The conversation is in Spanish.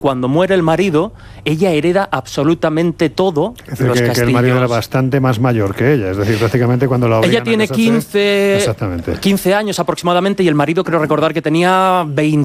Cuando muere el marido, ella hereda absolutamente todo Es decir, los que castillos. el marido era bastante más mayor que ella, es decir, prácticamente cuando la obligan Ella tiene a casarse, 15 exactamente. 15 años aproximadamente y el marido creo recordar que tenía 20.